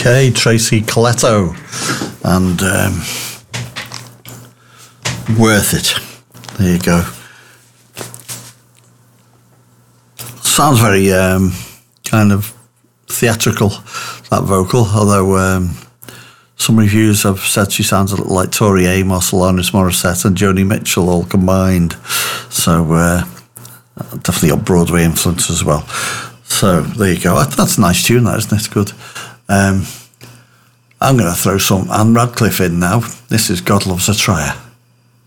Okay, Tracy Coletto, and Worth It. There you go. Sounds very kind of theatrical, that vocal, although some reviews have said she sounds a little like Tori Amos, Alanis Morissette and Joni Mitchell all combined. So definitely got Broadway influence as well. So there you go. That's a nice tune, that, isn't it? Good. I'm going to throw some Anne Radcliffe in now. This is God Loves a Trier.